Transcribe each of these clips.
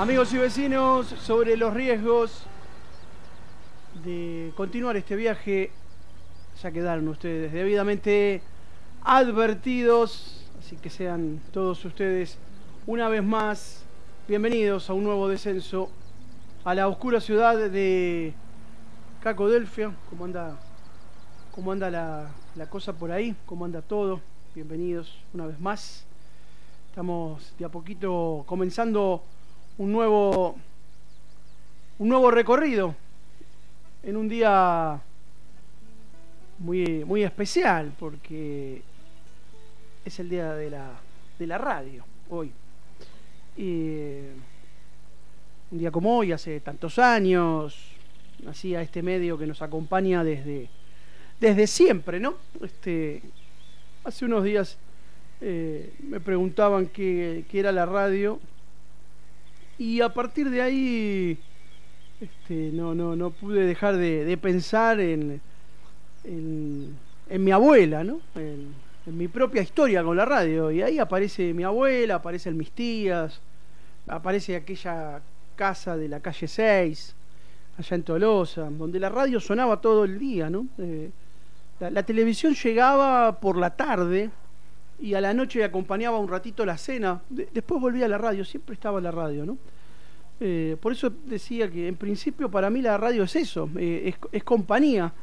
Amigos y vecinos, sobre los riesgos de continuar este viaje, ya quedaron ustedes debidamente advertidos, así que sean todos ustedes una vez más bienvenidos a un nuevo descenso a la oscura ciudad de Cacodelfia. ¿Cómo anda la cosa por ahí? ¿Cómo anda todo? Bienvenidos una vez más. Estamos de a poquito comenzando un nuevo recorrido en un día muy especial, porque es el día de la radio hoy. Un día como hoy, hace tantos años, nacía este medio que nos acompaña desde siempre, ¿no? Hace unos días me preguntaban qué era la radio, y a partir de ahí no pude dejar de pensar en mi abuela, ¿no? En mi propia historia con la radio. Y ahí aparece mi abuela, aparecen mis tías, aparece aquella casa de la calle 6, allá en Tolosa, donde la radio sonaba todo el día, ¿no? La televisión llegaba por la tarde y a la noche acompañaba un ratito la cena. Después volvía a la radio, siempre estaba la radio, ¿no? Por eso decía que en principio para mí la radio es eso, es compañía.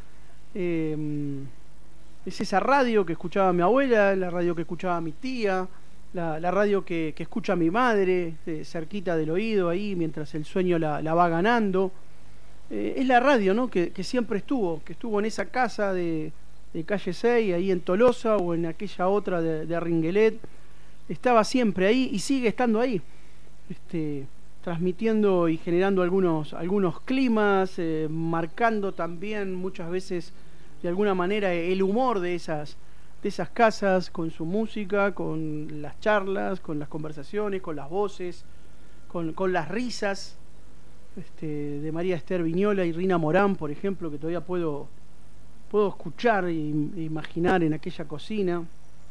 Es esa radio que escuchaba mi abuela, la radio que escuchaba mi tía, la radio que escucha mi madre, cerquita del oído ahí mientras el sueño la va ganando. Es la radio, ¿no? que siempre estuvo en esa casa de calle 6, ahí en Tolosa, o en aquella otra de Arringuelet. Estaba siempre ahí y sigue estando ahí, transmitiendo y generando algunos climas, marcando también muchas veces de alguna manera el humor de esas casas, con su música, con las charlas, con las conversaciones, con las voces, con las risas de María Esther Viñola y Rina Morán, por ejemplo, que todavía puedo escuchar e imaginar en aquella cocina.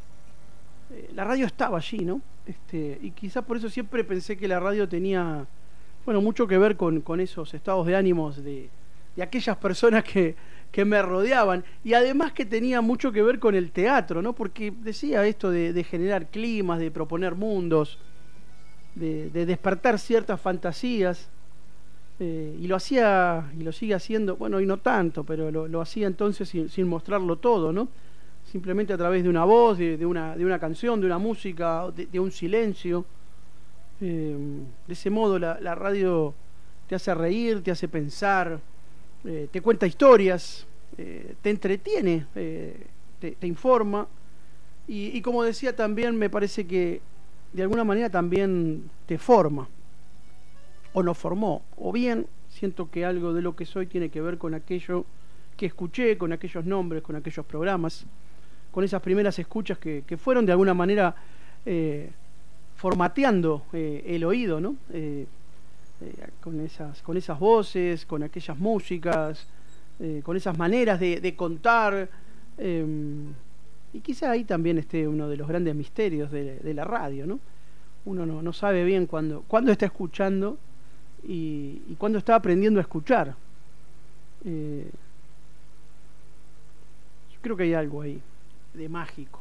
La radio estaba allí, ¿no? Y quizás por eso siempre pensé que la radio tenía, mucho que ver con esos estados de ánimos de aquellas personas que me rodeaban, y además que tenía mucho que ver con el teatro, ¿no? Porque decía esto de generar climas, de proponer mundos, de despertar ciertas fantasías, y lo hacía y lo sigue haciendo, y no tanto, pero lo hacía entonces sin mostrarlo todo, ¿no? Simplemente a través de una voz, de una canción, de una música, de un silencio. De ese modo la radio te hace reír, te hace pensar, te cuenta historias, te entretiene, te informa, y como decía también, me parece que de alguna manera también te forma, o nos formó, o bien siento que algo de lo que soy tiene que ver con aquello que escuché, con aquellos nombres, con aquellos programas, con esas primeras escuchas que fueron de alguna manera formateando el oído, ¿no? Con esas voces, con aquellas músicas, con esas maneras de contar, y quizá ahí también esté uno de los grandes misterios de la radio, ¿no? Uno no sabe bien cuándo está escuchando y cuándo está aprendiendo a escuchar. Yo creo que hay algo ahí de mágico.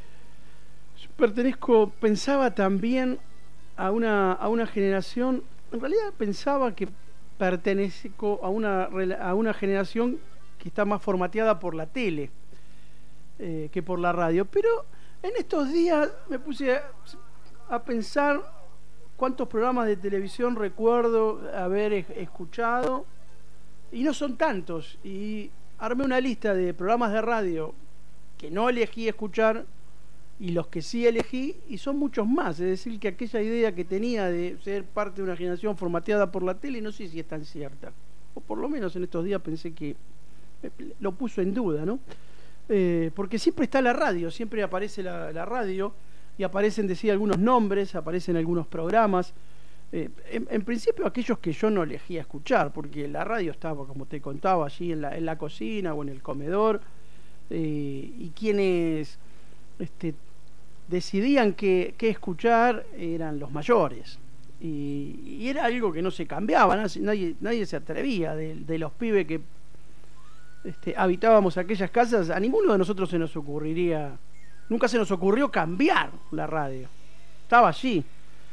Yo pensaba también a una generación. En realidad pensaba que pertenezco a una generación que está más formateada por la tele que por la radio. Pero en estos días me puse a pensar cuántos programas de televisión recuerdo haber escuchado, y no son tantos. Y armé una lista de programas de radio que no elegí escuchar y los que sí elegí, y son muchos más. Es decir, que aquella idea que tenía de ser parte de una generación formateada por la tele, no sé si es tan cierta, o por lo menos en estos días pensé que lo puso en duda, ¿no? Porque siempre está la radio, siempre aparece la radio, y aparecen, decía, algunos nombres, aparecen algunos programas, en principio aquellos que yo no elegía escuchar, porque la radio estaba, como te contaba, allí en la cocina o en el comedor, y quienes decidían qué escuchar eran los mayores, y era algo que no se cambiaba, nadie se atrevía de los pibes que habitábamos aquellas casas. A ninguno de nosotros se nos ocurriría, nunca se nos ocurrió cambiar la radio, estaba allí.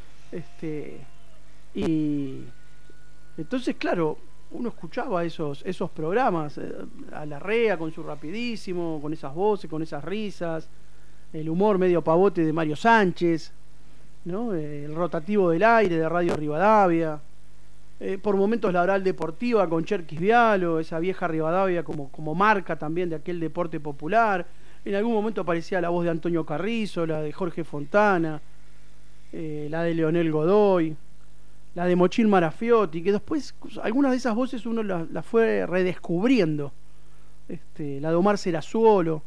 Y entonces, claro, uno escuchaba esos programas, a Larrea con su rapidísimo, con esas voces, con esas risas, el humor medio pavote de Mario Sánchez, ¿no? El rotativo del aire de Radio Rivadavia, por momentos la oral deportiva con Cherkis Vialo, esa vieja Rivadavia como marca también de aquel deporte popular. En algún momento aparecía la voz de Antonio Carrizo, la de Jorge Fontana, la de Leonel Godoy, la de Mochín Marafiotti, que después algunas de esas voces uno las fue redescubriendo. La de Omar Serazuolo,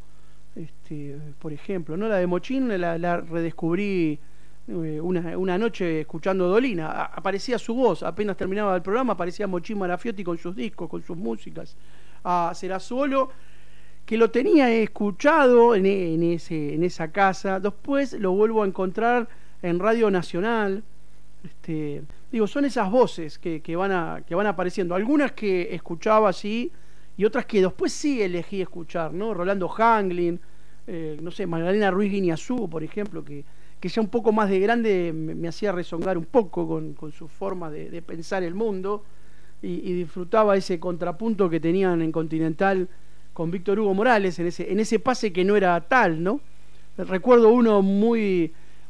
por ejemplo, ¿no? La de Mochín la redescubrí una noche escuchando Dolina. Aparecía su voz, apenas terminaba el programa, aparecía Mochín Marafiotti con sus discos, con sus músicas. A Serazuolo, que lo tenía escuchado en esa casa, después lo vuelvo a encontrar en Radio Nacional. Digo, son esas voces que van apareciendo, algunas que escuchaba así y otras que después sí elegí escuchar, ¿no? Rolando Hanglin, no sé, Magdalena Ruiz Guiñazú, por ejemplo, que ya un poco más de grande me hacía rezongar un poco con su forma de pensar el mundo, y disfrutaba ese contrapunto que tenían en Continental con Víctor Hugo Morales en ese pase que no era tal, ¿no? Recuerdo uno muy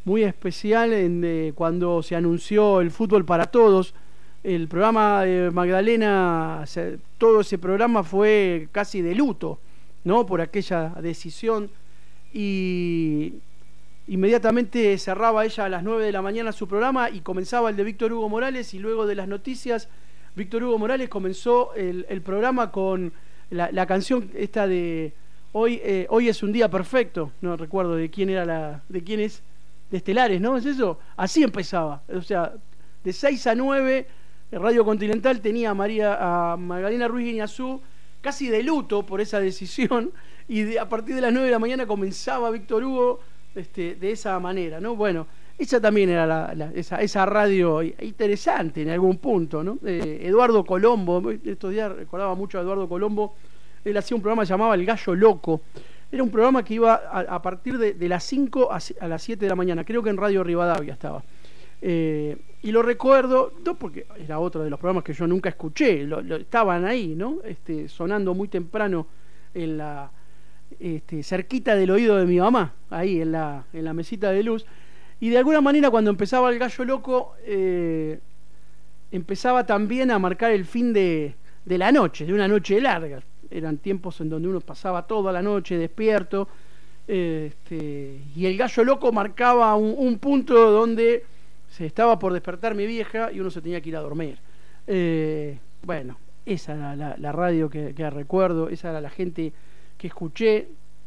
especial cuando se anunció el Fútbol para Todos, el programa de Magdalena. Todo ese programa fue casi de luto, ¿no? Por aquella decisión, y inmediatamente cerraba ella a las 9 de la mañana su programa y comenzaba el de Víctor Hugo Morales, y luego de las noticias Víctor Hugo Morales comenzó el programa con la canción esta de Hoy es un día perfecto. No recuerdo de quién es, de Estelares, ¿no? ¿Es eso? Así empezaba. O sea, de 6 a 9, Radio Continental tenía a Magdalena Ruiz Guiñazú casi de luto por esa decisión, y a partir de las 9 de la mañana comenzaba Víctor Hugo de esa manera, ¿no? Bueno, esa también era esa radio interesante en algún punto, ¿no? Eduardo Colombo, estos días recordaba mucho a Eduardo Colombo. Él hacía un programa que llamaba El Gallo Loco. Era un programa que iba a partir de las 5 a las 7 de la mañana. Creo que en Radio Rivadavia estaba. Y lo recuerdo, no porque era otro de los programas que yo nunca escuché, estaban ahí, ¿no? Sonando muy temprano en cerquita del oído de mi mamá, ahí en la mesita de luz. Y de alguna manera, cuando empezaba El Gallo Loco, empezaba también a marcar el fin de la noche, de una noche larga. Eran tiempos en donde uno pasaba toda la noche despierto, y El Gallo Loco marcaba un punto donde se estaba por despertar mi vieja y uno se tenía que ir a dormir. Bueno, esa era la radio que recuerdo, esa era la gente que escuché,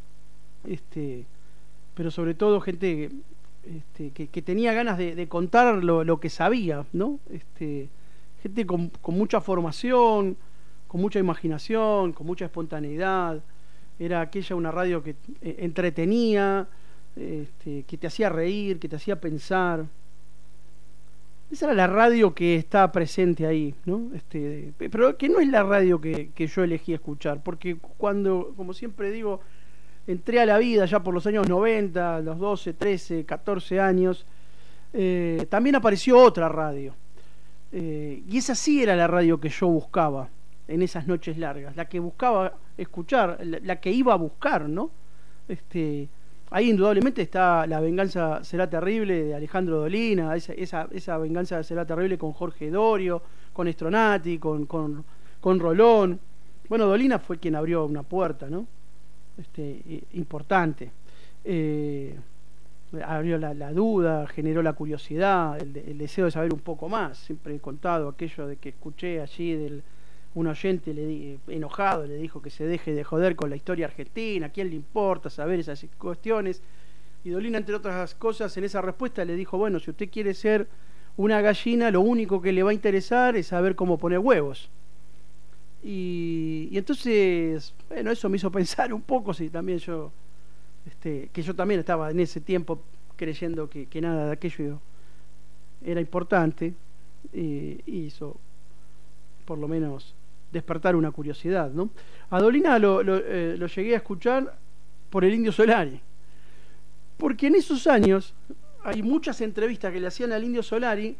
pero sobre todo gente que tenía ganas de contar lo que sabía, ¿no? Gente con mucha formación, con mucha imaginación, con mucha espontaneidad. Era aquella una radio que entretenía, que te hacía reír, que te hacía pensar. Esa era la radio que está presente ahí, ¿no? Pero que no es la radio que yo elegí escuchar, porque cuando, como siempre digo, entré a la vida ya por los años 90, los 12, 13, 14 años, también apareció otra radio. Y esa sí era la radio que yo buscaba en esas noches largas, la que buscaba escuchar, la que iba a buscar, ¿no? Ahí indudablemente está La venganza será terrible de Alejandro Dolina, esa venganza será terrible con Jorge Dorio, con Stronati, con Rolón. Bueno, Dolina fue quien abrió una puerta, ¿no? Importante. Abrió la duda, generó la curiosidad, el deseo de saber un poco más. Siempre he contado aquello de que escuché allí un oyente enojado le dijo que se deje de joder con la historia argentina, ¿a quién le importa saber esas cuestiones? Y Dolina, entre otras cosas, en esa respuesta le dijo, bueno, si usted quiere ser una gallina, lo único que le va a interesar es saber cómo poner huevos. Y entonces, bueno, eso me hizo pensar un poco, si también que yo también estaba en ese tiempo creyendo que nada de aquello era importante, y hizo por lo menos despertar una curiosidad, ¿no? A Dolina lo llegué a escuchar por el Indio Solari, porque en esos años hay muchas entrevistas que le hacían al Indio Solari,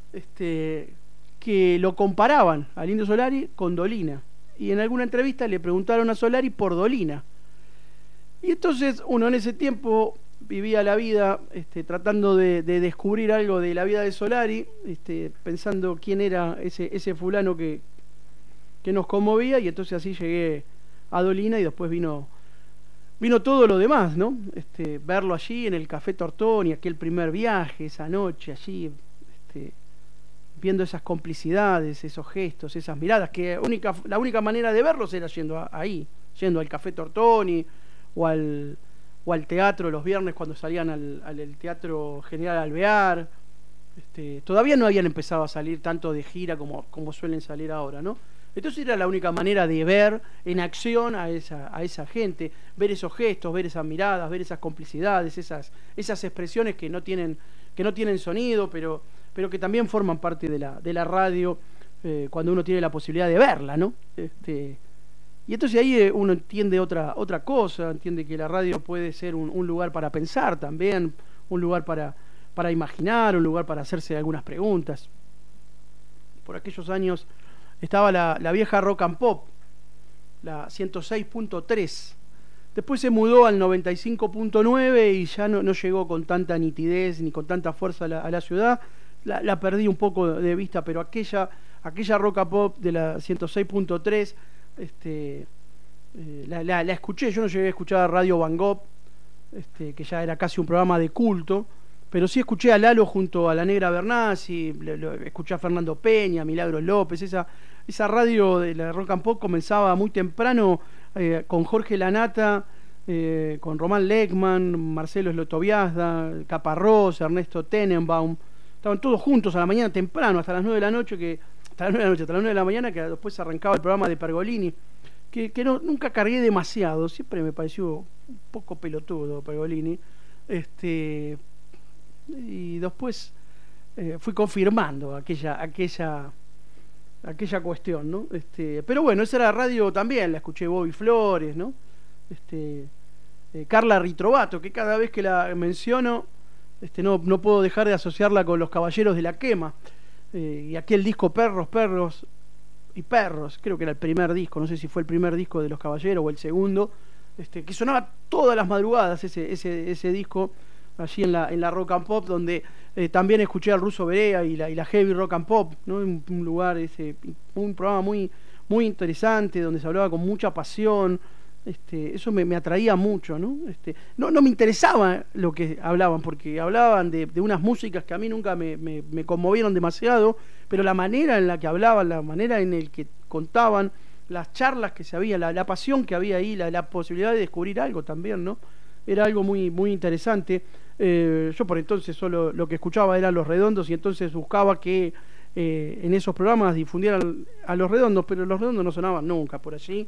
que lo comparaban al Indio Solari con Dolina, y en alguna entrevista le preguntaron a Solari por Dolina, y entonces uno en ese tiempo vivía la vida tratando de descubrir algo de la vida de Solari, pensando quién era ese fulano que nos conmovía, y entonces así llegué a Dolina, y después vino todo lo demás, ¿no? Verlo allí en el Café Tortoni, aquel primer viaje, esa noche allí, viendo esas complicidades, esos gestos, esas miradas, que la única manera de verlos era yendo yendo al Café Tortoni o al teatro los viernes cuando salían al Teatro General Alvear. Todavía no habían empezado a salir tanto de gira como suelen salir ahora, ¿no? Entonces era la única manera de ver en acción a esa gente, ver esos gestos, ver esas miradas, ver esas complicidades, esas expresiones que no tienen sonido, pero que también forman parte de la radio, cuando uno tiene la posibilidad de verla, ¿no? Y entonces ahí uno entiende otra cosa, entiende que la radio puede ser un lugar para pensar también, un lugar para imaginar, un lugar para hacerse algunas preguntas. Por aquellos años estaba la vieja Rock and Pop, la 106.3. Después se mudó al 95.9 y ya no llegó con tanta nitidez ni con tanta fuerza a la ciudad. La perdí un poco de vista, pero aquella Rock and Pop de la 106.3, la escuché. Yo no llegué a escuchar Radio Van Gogh, que ya era casi un programa de culto, pero sí escuché a Lalo junto a la Negra Bernasi, escuché a Fernando Peña, Milagros López. Esa radio de la Rock and Pop comenzaba muy temprano, con Jorge Lanata, con Román Lechman, Marcelo Slotoviazda, Caparrós, Ernesto Tenenbaum. Estaban todos juntos a la mañana temprano, hasta las 9 de la noche, hasta las 9 de la mañana, que después arrancaba el programa de Pergolini, que nunca cargué demasiado, siempre me pareció un poco pelotudo Pergolini, y después fui confirmando aquella cuestión, ¿no? Pero bueno, esa era radio también, la escuché Bobby Flores, ¿no? Carla Ritrovato, que cada vez que la menciono, no puedo dejar de asociarla con Los Caballeros de la Quema, y aquel disco Perros y Perros, creo que era el primer disco, no sé si fue el primer disco de Los Caballeros o el segundo, que sonaba todas las madrugadas ese disco, allí en la Rock and Pop, donde también escuché al Ruso Berea y la Heavy Rock and Pop, ¿no? Un lugar, un programa muy, muy interesante, donde se hablaba con mucha pasión. Eso me atraía mucho, ¿no? No me interesaba lo que hablaban, porque hablaban de unas músicas que a mí nunca me conmovieron demasiado, pero la manera en la que hablaban, la manera en la que contaban, las charlas que se había, la pasión que había ahí, la posibilidad de descubrir algo también, ¿no? Era algo muy, muy interesante. Yo por entonces solo lo que escuchaba eran Los Redondos, y entonces buscaba que en esos programas difundieran a Los Redondos, pero Los Redondos no sonaban nunca por allí.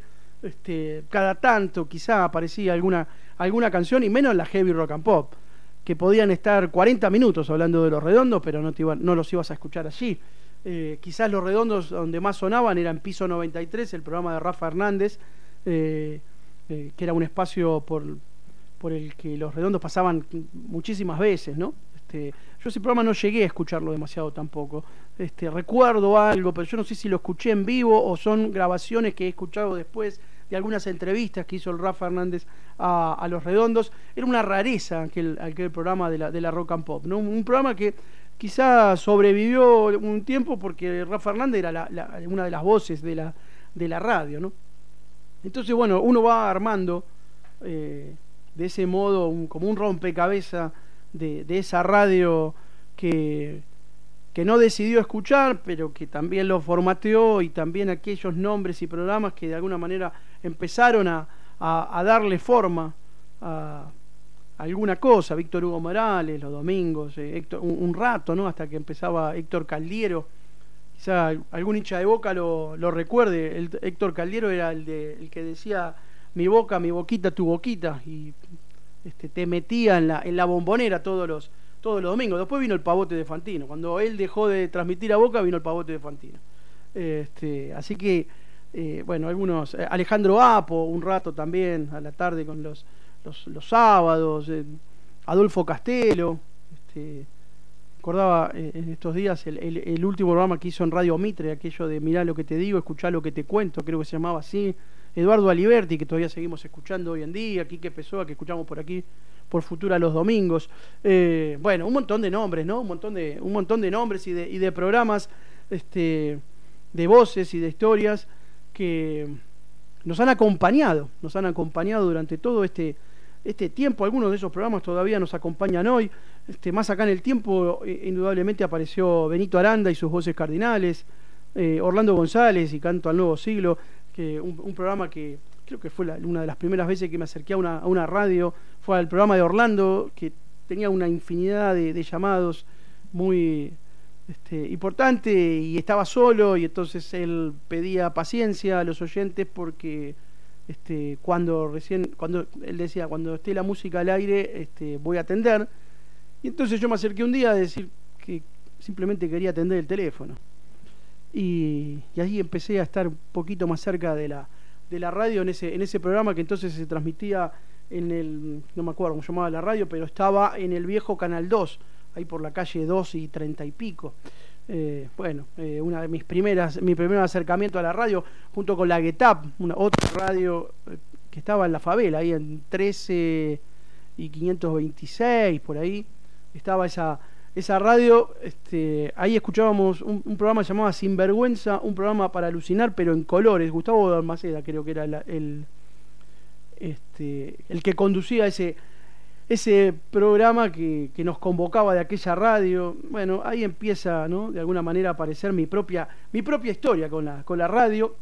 Cada tanto quizá aparecía alguna canción, y menos en la Heavy Rock and Pop, que podían estar 40 minutos hablando de Los Redondos, pero no los ibas a escuchar allí. Quizás Los Redondos donde más sonaban era en Piso 93, el programa de Rafa Hernández, que era un espacio por el que Los Redondos pasaban muchísimas veces, ¿no? Yo ese programa no llegué a escucharlo demasiado tampoco. Recuerdo algo, pero yo no sé si lo escuché en vivo o son grabaciones que he escuchado después de algunas entrevistas que hizo el Rafa Hernández a Los Redondos. Era una rareza aquel programa de la Rock and Pop, ¿no? Un programa que quizá sobrevivió un tiempo porque Rafa Hernández era una de las voces de la radio, ¿no? Entonces, bueno, uno va armando de ese modo como un rompecabezas de esa radio que no decidió escuchar, pero que también lo formateó, y también aquellos nombres y programas que de alguna manera empezaron a darle forma a alguna cosa. Víctor Hugo Morales, los domingos, un rato, ¿no? Hasta que empezaba Héctor Caldiero. Quizá algún hincha de Boca lo recuerde. Héctor Caldiero era el que decía: mi boca, mi boquita, tu boquita, y te metía en la bombonera todos todos los domingos. Después vino el pavote de Fantino. Cuando él dejó de transmitir a Boca, vino el pavote de Fantino. Así que, bueno, algunos... Alejandro Apo, un rato también, a la tarde con los sábados. Adolfo Castelo. Recordaba en estos días el último programa que hizo en Radio Mitre, aquello de mirá lo que te digo, escuchá lo que te cuento, creo que se llamaba así. Eduardo Aliberti, que todavía seguimos escuchando hoy en día, Quique Pessoa, que escuchamos por aquí, por Futura los domingos. Bueno, un montón de nombres, ¿no? Un montón de nombres y de programas, de voces y de historias que nos han acompañado durante todo este tiempo. Algunos de esos programas todavía nos acompañan hoy. Más acá en el tiempo, indudablemente apareció Benito Aranda y sus voces cardinales, Orlando González y Canto al Nuevo Siglo, que un programa que creo que fue una de las primeras veces que me acerqué a una radio, fue al programa de Orlando, que tenía una infinidad de llamados muy importante, y estaba solo, y entonces él pedía paciencia a los oyentes porque cuando él decía, cuando esté la música al aire, voy a atender. Y entonces yo me acerqué un día a decir que simplemente quería atender el teléfono. Y ahí empecé a estar un poquito más cerca de la radio en ese programa, que entonces se transmitía no me acuerdo cómo se llamaba la radio, pero estaba en el viejo Canal 2, ahí por la calle 2 y 30 y pico. Una de mi primer acercamiento a la radio, junto con la Getap, otra radio que estaba en la favela, ahí en 13 y 526, por ahí estaba esa radio. Ahí escuchábamos un programa llamado Sinvergüenza, un programa para alucinar, pero en colores. Gustavo Balmaceda creo que era el que conducía ese programa que nos convocaba de aquella radio. Bueno, ahí empieza, ¿no?, de alguna manera a aparecer mi propia historia con la radio.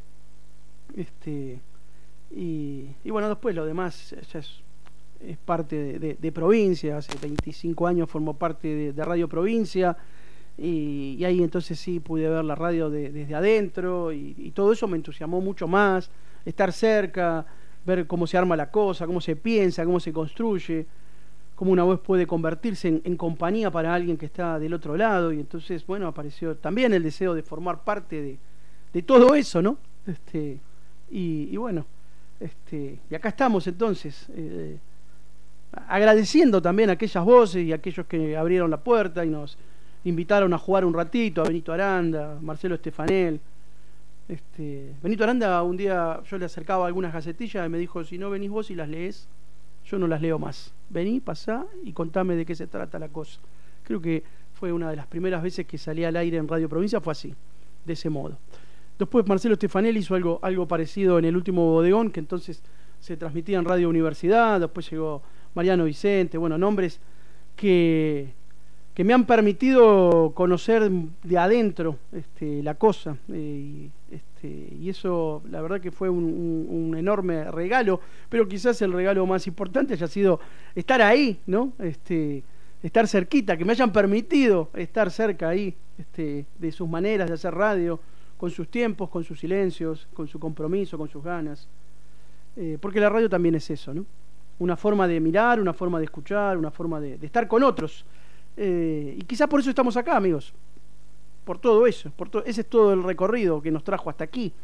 Y bueno, después lo demás ya es parte de provincia. Hace 25 años formó parte de Radio Provincia, y ahí entonces sí pude ver la radio desde adentro, y todo eso me entusiasmó mucho más, estar cerca, ver cómo se arma la cosa, cómo se piensa, cómo se construye, cómo una voz puede convertirse en compañía para alguien que está del otro lado. Y entonces, bueno, apareció también el deseo de formar parte de todo eso, ¿no? Y bueno, y acá estamos entonces, agradeciendo también a aquellas voces y a aquellos que abrieron la puerta y nos invitaron a jugar un ratito, a Benito Aranda, Marcelo Estefanel. Benito Aranda, un día yo le acercaba algunas gacetillas y me dijo: si no venís vos y las lees, yo no las leo más. Vení, pasá y contame de qué se trata la cosa. Creo que fue una de las primeras veces que salí al aire en Radio Provincia, fue así, de ese modo. Después Marcelo Estefanel hizo algo parecido en El Último Bodegón, que entonces se transmitía en Radio Universidad. Después llegó Mariano Vicente, bueno, nombres que me han permitido conocer de adentro la cosa, y eso la verdad que fue un enorme regalo, pero quizás el regalo más importante haya sido estar ahí, ¿no? Estar cerquita, que me hayan permitido estar cerca ahí, de sus maneras de hacer radio, con sus tiempos, con sus silencios, con su compromiso, con sus ganas, porque la radio también es eso, ¿no? Una forma de mirar, una forma de escuchar, una forma de estar con otros. Y quizás por eso estamos acá, amigos, por todo eso, ese es todo el recorrido que nos trajo hasta aquí.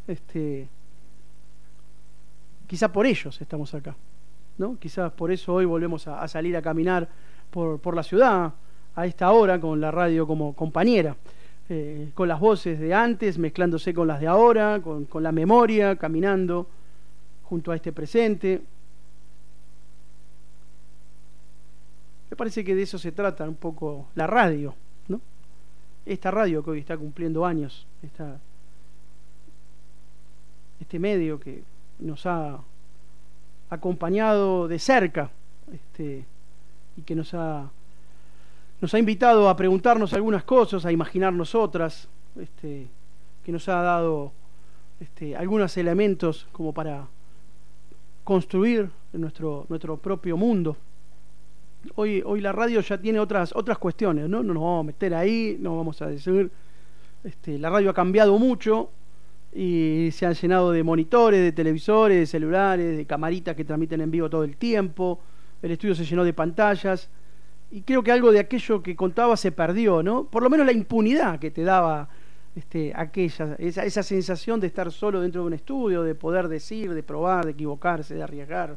Quizás por ellos estamos acá, ¿no? Quizás por eso hoy volvemos a salir a caminar por la ciudad a esta hora, con la radio como compañera, con las voces de antes mezclándose con las de ahora, con la memoria, caminando junto a este presente. Me parece que de eso se trata un poco la radio, ¿no? Esta radio que hoy está cumpliendo años, este medio que nos ha acompañado de cerca, y que nos ha invitado a preguntarnos algunas cosas, a imaginarnos otras, que nos ha dado algunos elementos como para construir nuestro propio mundo. Hoy la radio ya tiene otras cuestiones, ¿no? No nos vamos a meter ahí, no vamos a decir. La radio ha cambiado mucho y se han llenado de monitores, de televisores, de celulares, de camaritas que transmiten en vivo todo el tiempo. El estudio se llenó de pantallas y creo que algo de aquello que contaba se perdió, ¿no? Por lo menos la impunidad que te daba esa sensación de estar solo dentro de un estudio, de poder decir, de probar, de equivocarse, de arriesgar.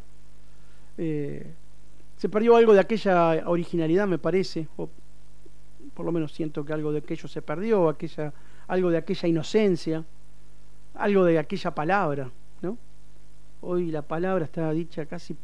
Se perdió algo de aquella originalidad, me parece, o por lo menos siento que algo de aquello se perdió, algo de aquella inocencia, algo de aquella palabra, ¿no? Hoy la palabra está dicha casi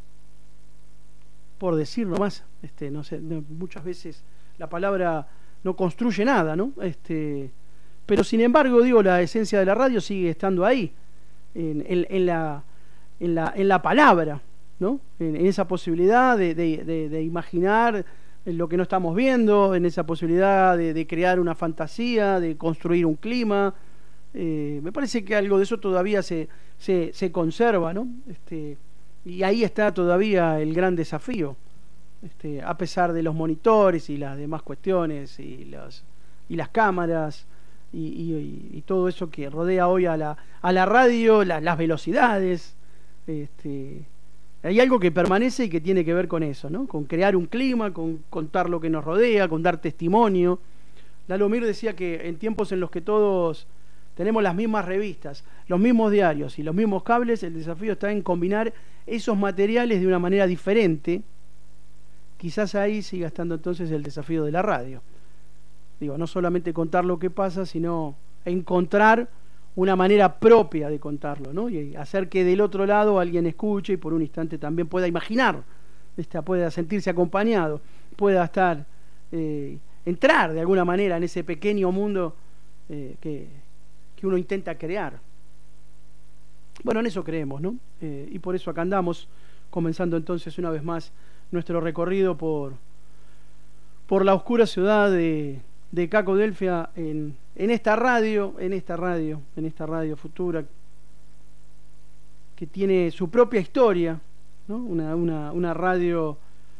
por decir nomás, no sé, muchas veces la palabra no construye nada, ¿no? Pero sin embargo, digo, la esencia de la radio sigue estando ahí, en la palabra, ¿no? En esa posibilidad de imaginar lo que no estamos viendo, en esa posibilidad de crear una fantasía, de construir un clima. Me parece que algo de eso todavía se conserva, ¿no? Y ahí está todavía el gran desafío, a pesar de los monitores y las demás cuestiones y las cámaras y todo eso que rodea hoy a la radio, las velocidades. Hay algo que permanece y que tiene que ver con eso, ¿no? Con crear un clima, con contar lo que nos rodea, con dar testimonio. Lalo Mir decía que en tiempos en los que todos tenemos las mismas revistas, los mismos diarios y los mismos cables, el desafío está en combinar esos materiales de una manera diferente. Quizás ahí siga estando entonces el desafío de la radio. Digo, no solamente contar lo que pasa, sino encontrar una manera propia de contarlo, ¿no? Y hacer que del otro lado alguien escuche y por un instante también pueda imaginar, pueda sentirse acompañado, pueda entrar de alguna manera en ese pequeño mundo que uno intenta crear. Bueno, en eso creemos, ¿no? Y por eso acá andamos, comenzando entonces una vez más nuestro recorrido por la oscura ciudad de Cacodelfia en esta radio futura que tiene su propia historia, ¿no? Una radio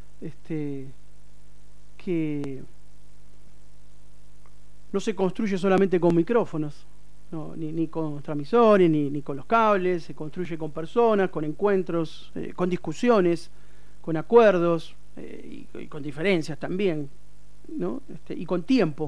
que no se construye solamente con micrófonos, no, ni con transmisores, ni con los cables, se construye con personas, con encuentros, con discusiones, con acuerdos y con diferencias también, ¿no? Y con tiempo.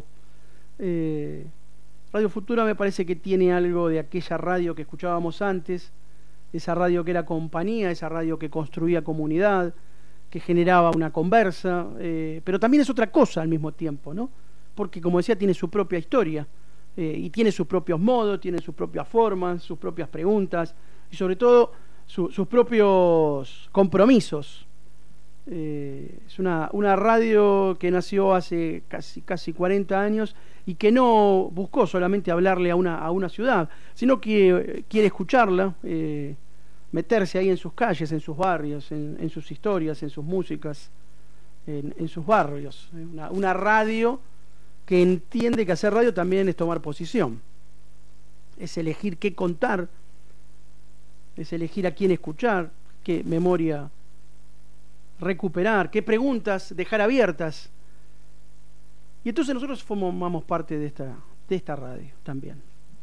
Radio Futura me parece que tiene algo de aquella radio que escuchábamos antes, esa radio que era compañía, esa radio que construía comunidad, que generaba una conversa, pero también es otra cosa al mismo tiempo, ¿no? Porque, como decía, tiene su propia historia y tiene sus propios modos, tiene sus propias formas, sus propias preguntas y sobre todo sus propios compromisos. Es una radio que nació hace casi 40 años y que no buscó solamente hablarle a una ciudad, sino que quiere escucharla, meterse ahí en sus calles, en sus barrios, en sus historias, en sus músicas, en sus barrios. Una radio que entiende que hacer radio también es tomar posición, es elegir qué contar, es elegir a quién escuchar, qué memoria recuperar, qué preguntas dejar abiertas. Y entonces nosotros formamos parte de esta radio también,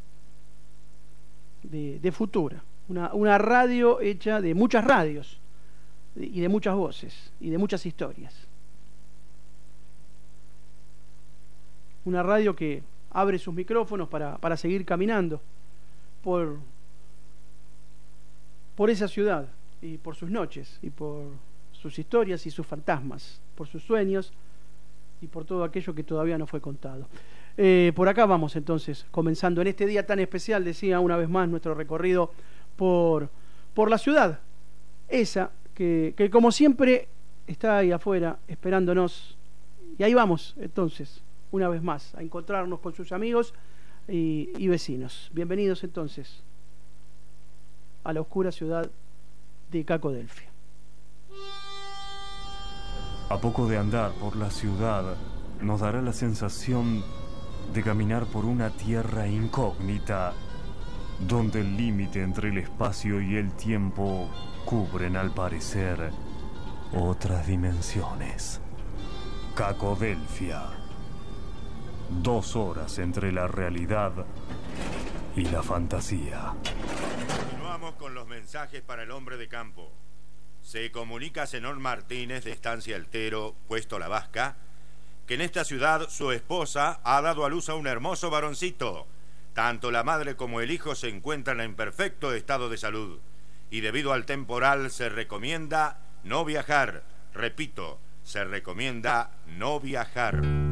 de Futura, una radio hecha de muchas radios y de muchas voces y de muchas historias. Una radio que abre sus micrófonos para seguir caminando por esa ciudad y por sus noches y por sus historias y sus fantasmas, por sus sueños y por todo aquello que todavía no fue contado. Por acá vamos entonces, comenzando en este día tan especial, decía una vez más, nuestro recorrido por la ciudad, esa que como siempre está ahí afuera esperándonos. Y ahí vamos entonces, una vez más, a encontrarnos con sus amigos y vecinos. Bienvenidos entonces a la oscura ciudad de Cacodelfia. A poco de andar por la ciudad, nos dará la sensación de caminar por una tierra incógnita, donde el límite entre el espacio y el tiempo cubren, al parecer, otras dimensiones. Cacodelfia. 2 horas entre la realidad y la fantasía. Continuamos con los mensajes para el hombre de campo. Se comunica a Zenón Martínez de Estancia Altero, puesto La Vasca, que en esta ciudad su esposa ha dado a luz a un hermoso varoncito. Tanto la madre como el hijo se encuentran en perfecto estado de salud y debido al temporal se recomienda no viajar. Repito, se recomienda no viajar.